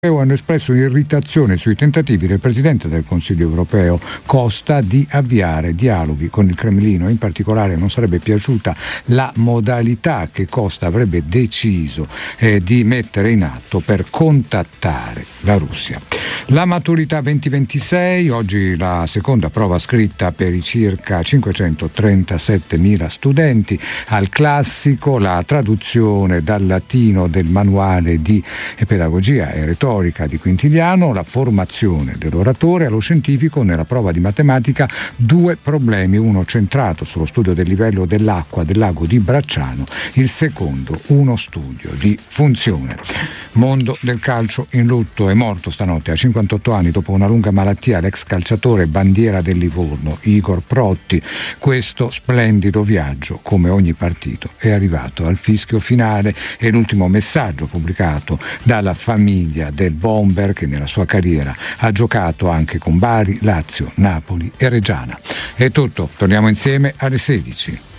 hanno espresso irritazione sui tentativi del Presidente del Consiglio europeo Costa di avviare dialoghi con il Cremlino. In particolare non sarebbe piaciuta la modalità che Costa avrebbe deciso di mettere in atto per contattare la Russia. La maturità 2026, oggi la seconda prova scritta per i circa 537.000 studenti. Al classico la traduzione dal latino del manuale di pedagogia e retorica di Quintiliano, la formazione dell'oratore. Allo scientifico nella prova di matematica 2 problemi, uno centrato sullo studio del livello dell'acqua del lago di Bracciano, il secondo uno studio di funzione. Mondo del calcio in lutto, è morto stanotte a 58 anni dopo una lunga malattia l'ex calciatore bandiera del Livorno Igor Protti. Questo splendido viaggio, come ogni partito, è arrivato al fischio finale. È l'ultimo messaggio pubblicato dalla famiglia del bomber che nella sua carriera ha giocato anche con Bari, Lazio, Napoli e Reggiana. È tutto, torniamo insieme alle 16.